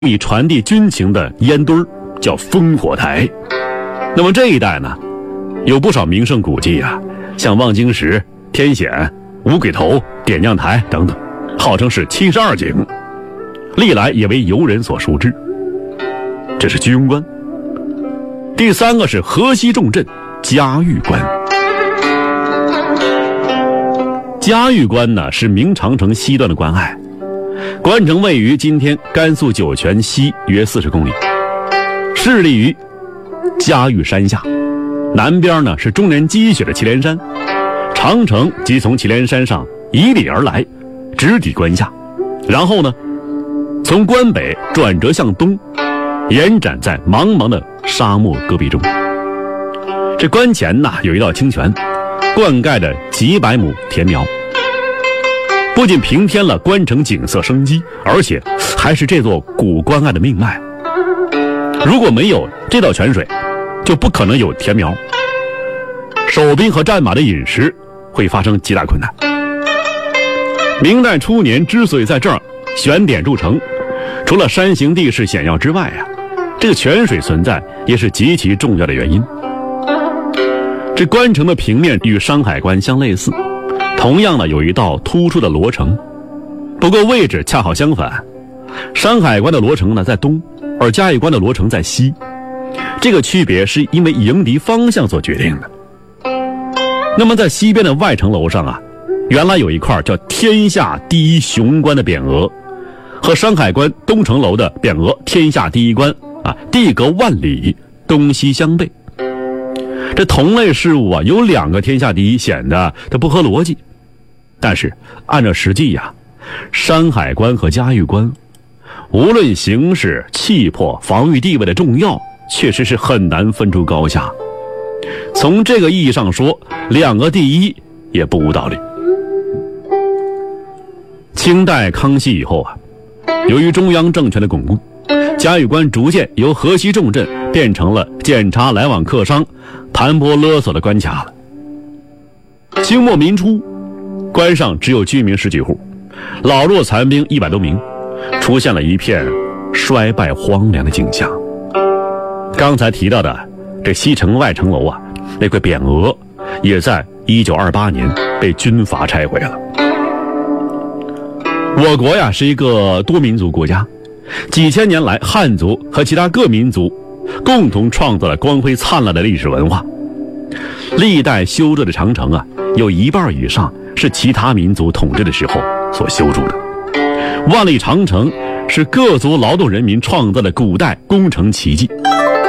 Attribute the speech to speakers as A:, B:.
A: 以传递军情的烟墩儿叫烽火台。那么这一带呢，有不少名胜古迹啊，像望京石、天险、五鬼头、点将台等等，号称是72景，历来也为游人所熟知。这是居庸关。第三个是河西重镇嘉峪关。嘉峪关呢是明长城西段的关隘，关城位于今天甘肃酒泉西约40公里，势立于嘉峪山下，南边呢是终年积雪的祁连山，长城即从祁连山上迤逦而来，直抵关下，然后呢从关北转折向东，延展在茫茫的沙漠戈壁中。这关前呢有一道清泉，灌溉着几百亩田苗，不仅平添了关城景色生机，而且还是这座古关隘的命脉。如果没有这道泉水，就不可能有田苗，守兵和战马的饮食会发生极大困难。明代初年之所以在这儿选点筑城，除了山形地势险要之外啊，这个泉水存在也是极其重要的原因。这关城的平面与山海关相类似，同样呢有一道突出的罗城，不过位置恰好相反，山海关的罗城呢在东，而嘉峪关的罗城在西。这个区别是因为迎敌方向所决定的。那么在西边的外城楼上啊，原来有一块叫天下第一雄关的匾额，和山海关东城楼的匾额天下第一关啊，地隔万里，东西相背。这同类事物啊，有两个天下第一，显得它不合逻辑。但是按照实际呀，山海关和嘉峪关无论形势、气魄、防御地位的重要，确实是很难分出高下。从这个意义上说，两个第一也不无道理。清代康熙以后啊，由于中央政权的巩固，嘉峪关逐渐由河西重镇变成了检查来往客商、盘剥勒索的关卡了。清末民初，关上只有居民10几户，老弱残兵100多名，出现了一片衰败荒凉的景象。刚才提到的这西城外城楼啊，那块匾额也在1928年被军阀拆毁了。我国呀是一个多民族国家，几千年来汉族和其他各民族共同创造了光辉灿烂的历史文化。历代修筑的长城啊，有一半以上是其他民族统治的时候所修筑的。万里长城是各族劳动人民创造的古代工程奇迹。